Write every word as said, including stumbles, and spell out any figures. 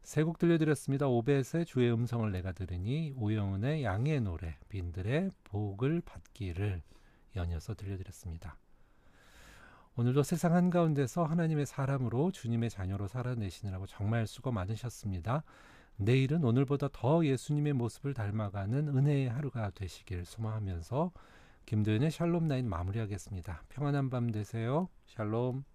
세 곡 들려드렸습니다. 오벳의 주의 음성을 내가 들으니, 오영은의 양의 노래, 빈들의 복을 받기를 연이어서 들려드렸습니다. 오늘도 세상 한가운데서 하나님의 사람으로 주님의 자녀로 살아내시느라고 정말 수고 많으셨습니다. 내일은 오늘보다 더 예수님의 모습을 닮아가는 은혜의 하루가 되시길 소망하면서 김도현의 샬롬 나인 마무리하겠습니다. 평안한 밤 되세요. 샬롬.